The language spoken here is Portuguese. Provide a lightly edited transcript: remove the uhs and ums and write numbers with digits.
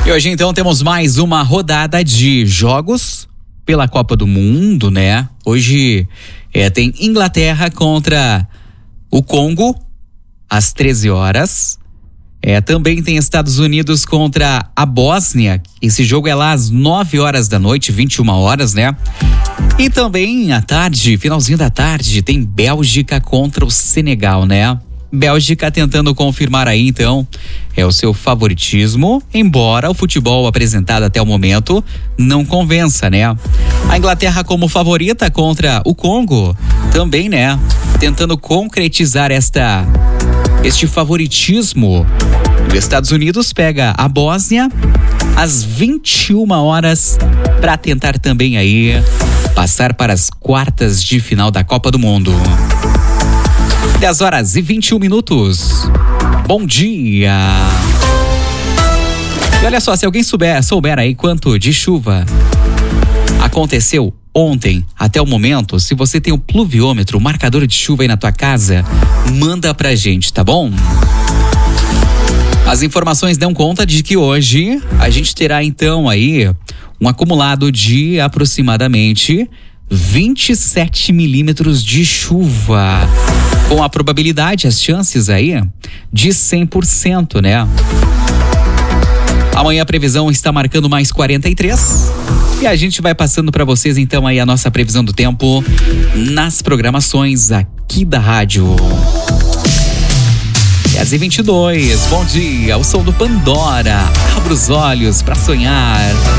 E hoje então temos mais uma rodada de jogos pela Copa do Mundo, né? Hoje tem Inglaterra contra o Congo às 13 horas. Também tem Estados Unidos contra a Bósnia. Esse jogo é lá às 9 horas da noite, 21 horas, né? E também à tarde, finalzinho da tarde, tem Bélgica contra o Senegal, né? Bélgica tentando confirmar aí então o seu favoritismo, embora o futebol apresentado até o momento não convença, né? A Inglaterra como favorita contra o Congo também, né? Tentando concretizar este favoritismo. Os Estados Unidos pega a Bósnia às 21 horas para tentar também aí passar para as quartas de final da Copa do Mundo. 10 horas e 21 minutos. Bom dia. E olha só, se alguém souber aí quanto de chuva aconteceu ontem até o momento, se você tem o pluviômetro, o marcador de chuva aí na tua casa, manda pra gente, tá bom? As informações dão conta de que hoje a gente terá então aí um acumulado de aproximadamente 27 milímetros de chuva, com a probabilidade, as chances aí de 100%, né? Amanhã a previsão está marcando mais 43 e a gente vai passando para vocês então aí a nossa previsão do tempo nas programações aqui da rádio. 10h22, bom dia, o som do Pandora, abra os olhos para sonhar.